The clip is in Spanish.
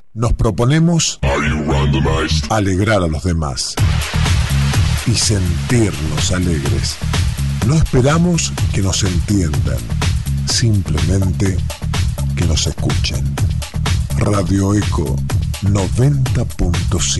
Nos proponemos alegrar a los demás y sentirnos alegres. No esperamos que nos entiendan, simplemente que nos escuchen. Radio Eco 90.5